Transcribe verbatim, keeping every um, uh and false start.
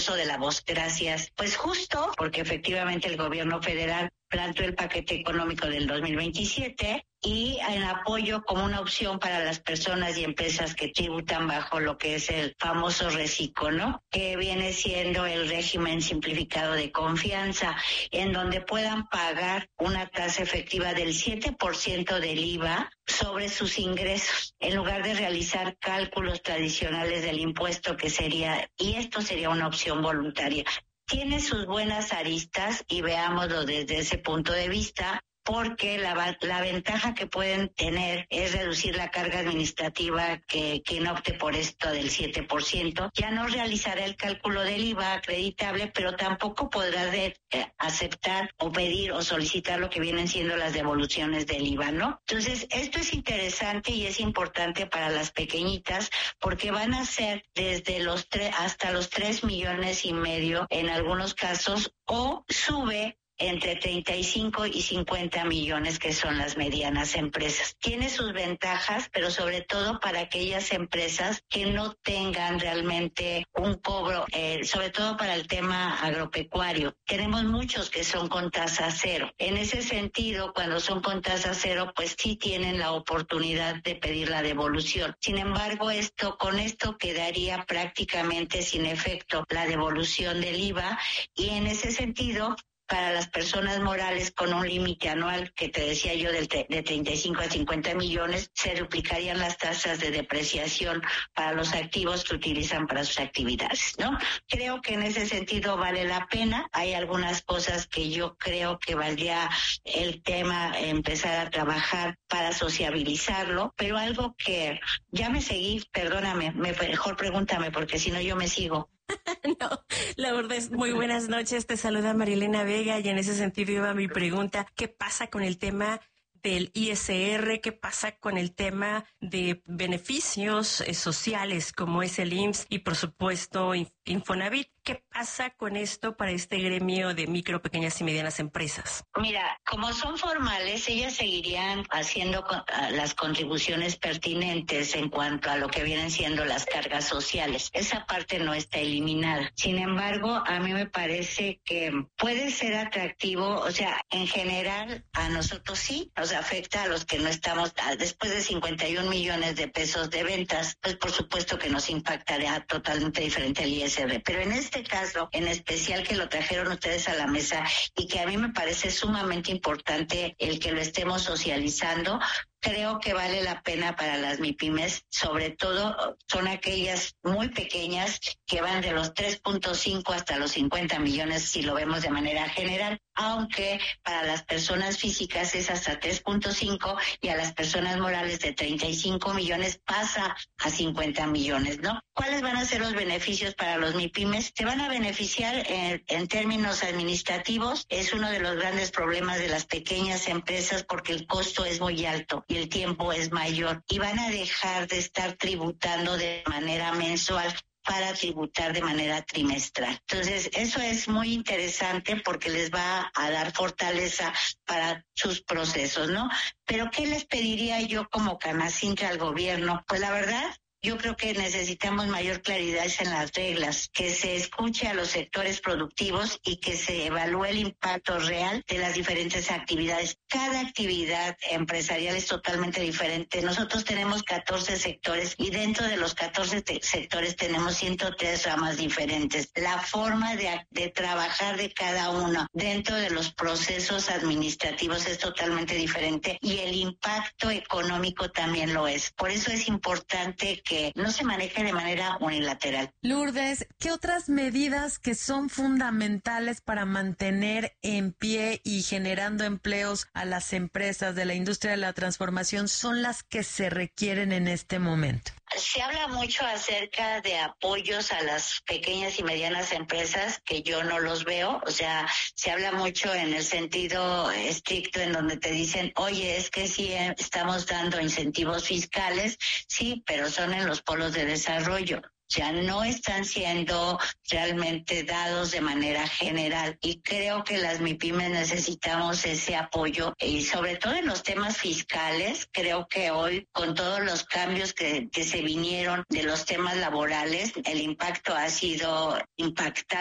uso de la voz. Gracias. Pues justo porque efectivamente el gobierno federal planteó el paquete económico del dos mil veintisiete y en apoyo como una opción para las personas y empresas que tributan bajo lo que es el famoso RECICO, ¿no? Que viene siendo el régimen simplificado de confianza, en donde puedan pagar una tasa efectiva del siete por ciento del I V A sobre sus ingresos, en lugar de realizar cálculos tradicionales del impuesto, que sería, y esto sería una opción voluntaria. Tiene sus buenas aristas y veámoslo desde ese punto de vista, porque la, la ventaja que pueden tener es reducir la carga administrativa que quien opte por esto del siete por ciento. Ya no realizará el cálculo del I V A acreditable, pero tampoco podrá de, eh, aceptar o pedir o solicitar lo que vienen siendo las devoluciones del I V A, ¿no? Entonces, esto es interesante y es importante para las pequeñitas porque van a ser desde los tres hasta los tres millones y medio en algunos casos, o sube entre treinta y cinco y cincuenta millones, que son las medianas empresas. Tiene sus ventajas, pero sobre todo para aquellas empresas que no tengan realmente un cobro, eh, sobre todo para el tema agropecuario. Tenemos muchos que son con tasa cero. En ese sentido, cuando son con tasa cero, pues sí tienen la oportunidad de pedir la devolución. Sin embargo, esto con esto quedaría prácticamente sin efecto la devolución del I V A, y en ese sentido, para las personas morales con un límite anual que te decía yo del de treinta y cinco a cincuenta millones, se duplicarían las tasas de depreciación para los activos que utilizan para sus actividades, ¿no? Creo que en ese sentido vale la pena. Hay algunas cosas que yo creo que valdría el tema empezar a trabajar para sociabilizarlo, pero algo que ya me seguí, perdóname, mejor pregúntame porque si no yo me sigo. No, la verdad es muy buenas noches. Te saluda Marilena Vega y en ese sentido iba mi pregunta: ¿qué pasa con el tema del I S R? ¿Qué pasa con el tema de beneficios eh, sociales como es el I M S S y por supuesto Infonavit? ¿Qué pasa con esto para este gremio de micro, pequeñas y medianas empresas? Mira, como son formales, ellas seguirían haciendo co- las contribuciones pertinentes en cuanto a lo que vienen siendo las cargas sociales. Esa parte no está eliminada. Sin embargo, a mí me parece que puede ser atractivo, o sea, en general a nosotros sí nos afecta, a los que no estamos, después de cincuenta y un millones de pesos de ventas, pues por supuesto que nos impactaría totalmente diferente el I S R. Pero en este caso, en especial que lo trajeron ustedes a la mesa y que a mí me parece sumamente importante el que lo estemos socializando, creo que vale la pena para las MIPYMES, sobre todo son aquellas muy pequeñas que van de los tres punto cinco hasta los cincuenta millones si lo vemos de manera general, aunque para las personas físicas es hasta tres punto cinco y a las personas morales de treinta y cinco millones pasa a cincuenta millones, ¿no? ¿Cuáles van a ser los beneficios para los MIPYMES? Se van a beneficiar en, en términos administrativos. Es uno de los grandes problemas de las pequeñas empresas porque el costo es muy alto y el tiempo es mayor, y van a dejar de estar tributando de manera mensual para tributar de manera trimestral. Entonces, eso es muy interesante porque les va a dar fortaleza para sus procesos, ¿no? Pero ¿qué les pediría yo como Canacintra al gobierno? Pues la verdad, yo creo que necesitamos mayor claridad en las reglas, que se escuche a los sectores productivos y que se evalúe el impacto real de las diferentes actividades. Cada actividad empresarial es totalmente diferente. Nosotros tenemos catorce sectores y dentro de los catorce te- sectores tenemos ciento tres ramas diferentes. La forma de, de trabajar de cada uno dentro de los procesos administrativos es totalmente diferente y el impacto económico también lo es. Por eso es importante que que no se maneje de manera unilateral. Lourdes, ¿qué otras medidas que son fundamentales para mantener en pie y generando empleos a las empresas de la industria de la transformación son las que se requieren en este momento? Se habla mucho acerca de apoyos a las pequeñas y medianas empresas, que yo no los veo. O sea, se habla mucho en el sentido estricto en donde te dicen, oye, es que sí estamos dando incentivos fiscales, sí, pero son en los polos de desarrollo. ya no están siendo realmente dados de manera general. Y creo que las MIPYMES necesitamos ese apoyo y sobre todo en los temas fiscales. Creo que hoy con todos los cambios que, que se vinieron de los temas laborales, el impacto ha sido impactante.